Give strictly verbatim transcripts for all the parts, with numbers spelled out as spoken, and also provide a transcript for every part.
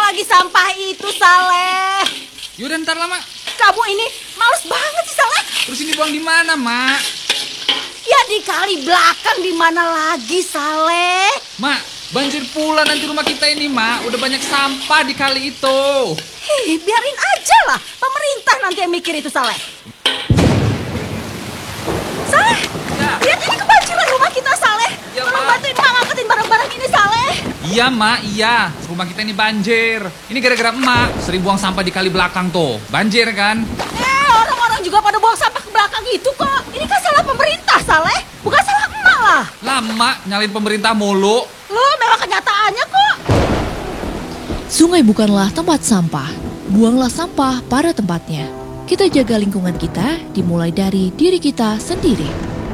lagi sampah itu, Saleh. Yaudah ntar lah, Mak. Kamu ini males banget sih, Saleh. Terus ini buang di mana, Mak? Ya di kali belakang, di mana lagi, Saleh? Mak, banjir pula nanti rumah kita ini, Mak. Udah banyak sampah di kali itu. Hei, biarin aja lah. Pemerintah nanti yang mikir itu, Saleh. Saleh, ya. Lihat ini kebanjiran rumah kita, Saleh. Ya, Tolong Ma. bantuin Mak ngangkatin barang-barang ini, Saleh. Iya, Mak, iya. Rumah kita ini banjir. Ini gara-gara emak sering buang sampah di kali belakang tuh. Banjir kan? Eh, orang-orang juga pada buang sampah ke belakang itu kok. Ini kan salah pemerintah, Saleh. Bukan salah emak lah. Lama nyalain pemerintah mulu. Loh, memang kenyataannya kok. Sungai bukanlah tempat sampah. Buanglah sampah pada tempatnya. Kita jaga lingkungan kita dimulai dari diri kita sendiri.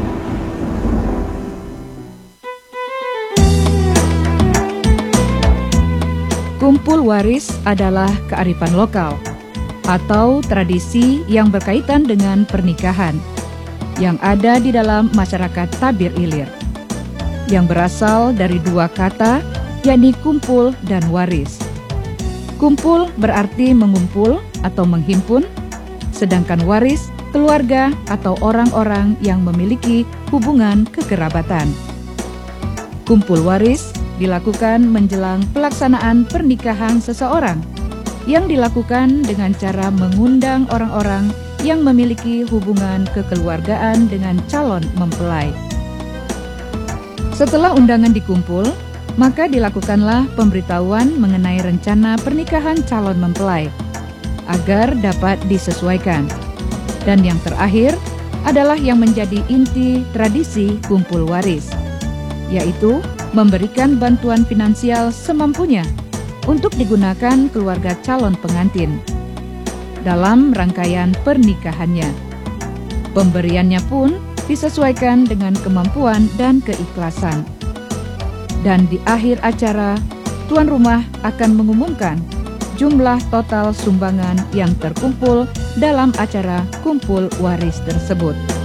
Kumpul waris adalah kearifan lokal atau tradisi yang berkaitan dengan pernikahan yang ada di dalam masyarakat Tabir Ilir, yang berasal dari dua kata, yakni kumpul dan waris. Kumpul berarti mengumpul atau menghimpun, sedangkan waris keluarga atau orang-orang yang memiliki hubungan kekerabatan. Kumpul waris dilakukan menjelang pelaksanaan pernikahan seseorang, yang dilakukan dengan cara mengundang orang-orang yang memiliki hubungan kekeluargaan dengan calon mempelai. Setelah undangan dikumpul, maka dilakukanlah pemberitahuan mengenai rencana pernikahan calon mempelai, agar dapat disesuaikan. Dan yang terakhir adalah yang menjadi inti tradisi kumpul waris, yaitu memberikan bantuan finansial semampunya untuk digunakan keluarga calon pengantin dalam rangkaian pernikahannya. Pemberiannya pun disesuaikan dengan kemampuan dan keikhlasan. Dan di akhir acara, tuan rumah akan mengumumkan jumlah total sumbangan yang terkumpul dalam acara kumpul waris tersebut.